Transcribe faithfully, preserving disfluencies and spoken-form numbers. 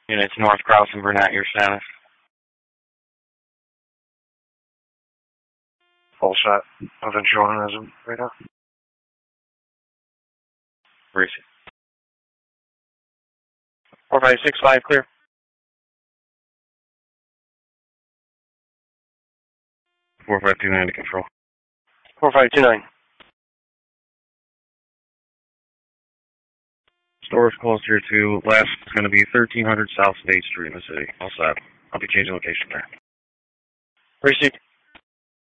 Units North Cross and Burnett, your status. Full shot. Nothing showing as of right now. Receive. four five six five, clear. four five two nine to control. four five two nine. Storage closer to last is going to be thirteen hundred South State Street in the city. All set. I'll be changing location there. Receive.